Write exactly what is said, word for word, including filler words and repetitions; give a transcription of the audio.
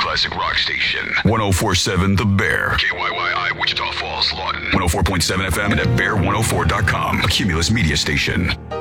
classic rock station. one oh four point seven The Bear. K Y Y I, Wichita Falls, Lawton. one oh four point seven F M and at bear one oh four dot com. A Cumulus media station.